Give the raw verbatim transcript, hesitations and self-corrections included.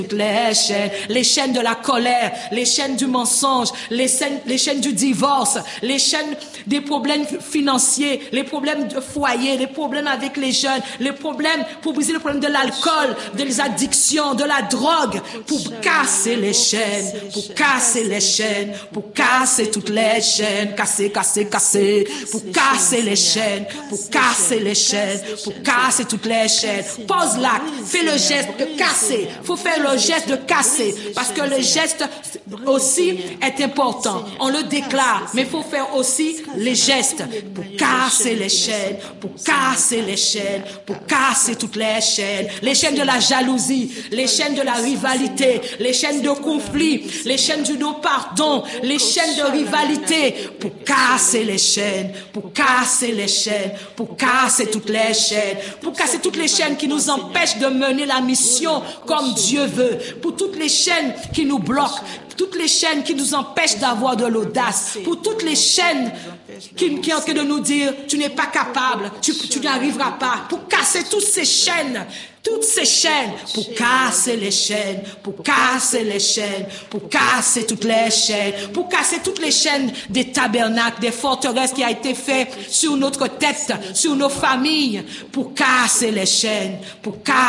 toutes les chaînes, les chaînes de la colère, les chaînes du mensonge, les chaînes, les chaînes du divorce, les chaînes des problèmes financiers, les problèmes de foyer, les problèmes avec les jeunes, les problèmes pour briser le problème de l'alcool, des addictions, de la drogue, pour casser les chaînes, pour casser les chaînes, pour casser toutes les chaînes, casser, casser, casser, pour casser les chaînes, pour casser les chaînes, pour casser toutes les chaînes. Pose l'acte, fais le geste de casser. Faut faire le geste de casser, parce que le geste aussi est important. On le déclare, mais il faut faire aussi les gestes pour casser les chaînes, pour casser les chaînes, pour casser toutes les chaînes, les chaînes de la jalousie, les chaînes de la rivalité, les chaînes de conflit, les chaînes du non-pardon, les chaînes de rivalité, pour casser les chaînes, pour casser les chaînes, pour casser toutes les chaînes, pour casser toutes les chaînes qui nous empêchent de mener la mission comme Dieu veut, pour toutes les chaînes qui nous bloquent, toutes les chaînes qui nous empêchent d'avoir de l'audace, pour toutes les chaînes qui, qui sont en train de nous dire tu n'es pas capable, tu, tu n'y arriveras pas, pour casser toutes ces chaînes, toutes ces chaînes, pour casser les chaînes, pour casser les chaînes, pour casser toutes les chaînes, pour casser toutes les chaînes des tabernacles, des forteresses qui a été fait sur notre tête, sur nos familles, pour casser les chaînes, pour casser